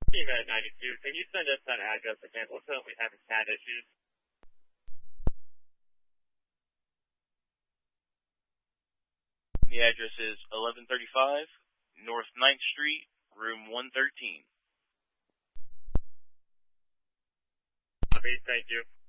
Team at 92, can you send us that address again? We're currently having CAD issues. The address is 1135 North 9th Street, room 113. Copy, thank you.